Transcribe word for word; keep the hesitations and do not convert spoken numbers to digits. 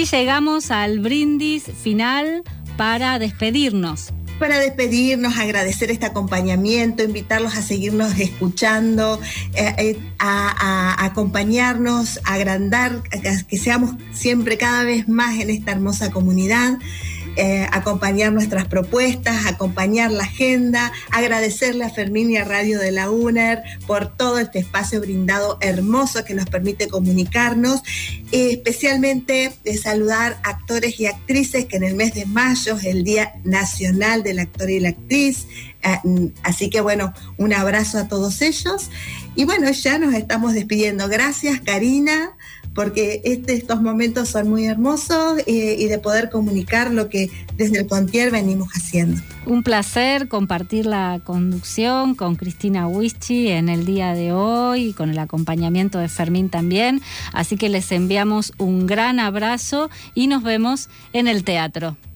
llegamos al brindis final para despedirnos. Para despedirnos, agradecer este acompañamiento, invitarlos a seguirnos escuchando, eh, eh, a, a acompañarnos, a agrandar, a que seamos siempre cada vez más en esta hermosa comunidad. Eh, acompañar nuestras propuestas, acompañar la agenda, agradecerle a Fermín y a Radio de la UNER por todo este espacio brindado hermoso que nos permite comunicarnos, eh, especialmente de saludar a actores y actrices que en el mes de mayo es el Día Nacional del Actor y la Actriz, eh, así que bueno, un abrazo a todos ellos y bueno, ya nos estamos despidiendo. Gracias, Karina, porque este, estos momentos son muy hermosos eh, y de poder comunicar lo que desde el Contier venimos haciendo. Un placer compartir la conducción con Cristina Wischi en el día de hoy, con el acompañamiento de Fermín también, así que les enviamos un gran abrazo y nos vemos en el teatro.